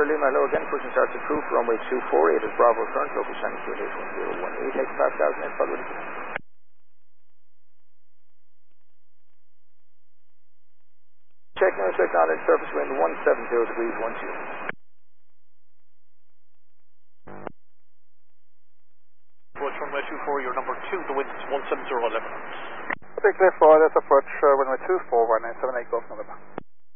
Sierra Lima, hello again, pushing starts approved for runway 248 is Bravo current, local Shannon QH 1018, takes past 1000 in, follow it. Check now, check knowledge, surface wind 170 degrees 12. Approach runway 24, you're number 2, the wind is 170 11. Big clear for that's approach runway 24, 1978 Golf November.